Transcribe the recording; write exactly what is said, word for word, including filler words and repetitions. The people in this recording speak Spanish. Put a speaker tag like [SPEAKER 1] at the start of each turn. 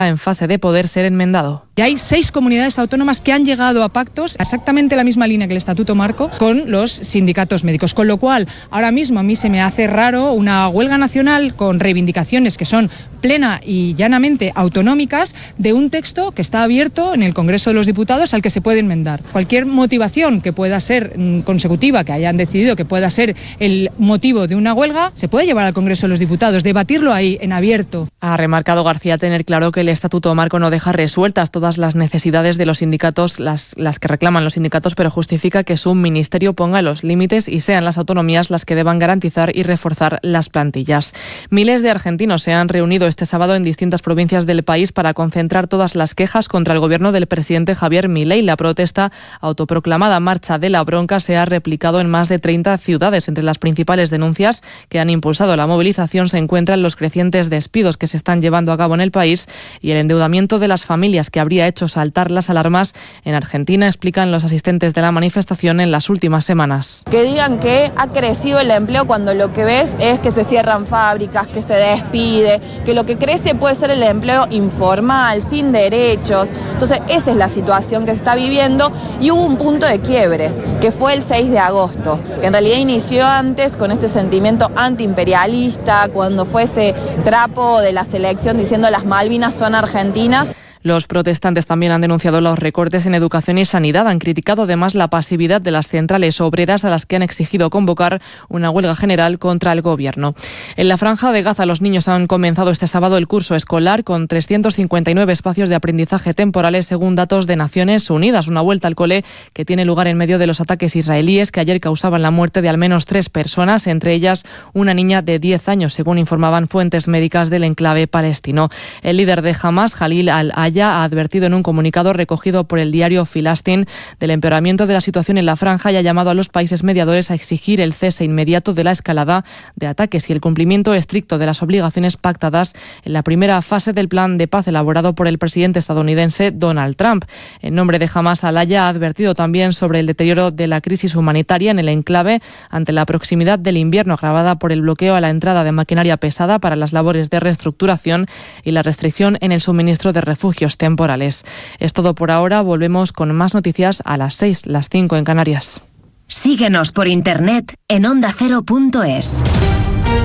[SPEAKER 1] en fase de poder ser enmendado.
[SPEAKER 2] Y hay seis comunidades autónomas que han llegado a pactos exactamente la misma línea que el Estatuto Marco con los sindicatos médicos, con lo cual ahora mismo a mí se me hace raro una huelga nacional con reivindicaciones que son plena y llanamente autonómicas de un texto que está abierto en el Congreso de los Diputados al que se puede enmendar. Cualquier motivación que pueda ser mmm, consecutiva, que hayan decidido que pueda ser el motivo de una huelga, se puede llevar al Congreso de los Diputados, debatirlo ahí en abierto.
[SPEAKER 1] Ha remarcado García tener claro que el Estatuto Marco no deja resueltas todas las necesidades de los sindicatos, las, las que reclaman los sindicatos, pero justifica que su ministerio ponga los límites y sean las autonomías las que deban garantizar y reforzar las plantillas. Miles de argentinos se han reunido este sábado en distintas provincias del país para concentrar todas las quejas contra el gobierno del presidente Javier Milei. La protesta, autoproclamada Marcha de la Bronca, se ha replicado en más de treinta ciudades. Entre las principales denuncias que han impulsado la movilización se encuentran los crecientes despidos que se están llevando a cabo en el país y el endeudamiento de las familias que habría hecho saltar las alarmas en Argentina, explican los asistentes de la manifestación en las últimas semanas.
[SPEAKER 3] Que digan que ha crecido el empleo cuando lo que ves es que se cierran fábricas, que se despide, que lo que crece puede ser el empleo informal, sin derechos. Entonces esa es la situación que se está viviendo y hubo un punto de quiebre, que fue el seis de agosto, que en realidad inició antes con este sentimiento antiimperialista, cuando fue ese trapo de la selección diciendo las Malvinas son argentinas.
[SPEAKER 1] Los protestantes también han denunciado los recortes en educación y sanidad. Han criticado además la pasividad de las centrales obreras a las que han exigido convocar una huelga general contra el gobierno. En la Franja de Gaza los niños han comenzado este sábado el curso escolar con trescientos cincuenta y nueve espacios de aprendizaje temporales según datos de Naciones Unidas. Una vuelta al cole que tiene lugar en medio de los ataques israelíes que ayer causaban la muerte de al menos tres personas, entre ellas una niña de diez años, según informaban fuentes médicas del enclave palestino. El líder de Hamas, Jalil al-Aya, ha advertido en un comunicado recogido por el diario Filastin del empeoramiento de la situación en la franja y ha llamado a los países mediadores a exigir el cese inmediato de la escalada de ataques y el cumplimiento estricto de las obligaciones pactadas en la primera fase del plan de paz elaborado por el presidente estadounidense Donald Trump. En nombre de Hamas, al-Aya ha advertido también sobre el deterioro de la crisis humanitaria en el enclave ante la proximidad del invierno agravada por el bloqueo a la entrada de maquinaria pesada para las labores de reestructuración y la restricción en el suministro de refugios temporales. Es todo por ahora. Volvemos con más noticias a las seis, las cinco en Canarias.
[SPEAKER 4] Síguenos por internet en onda cero punto es.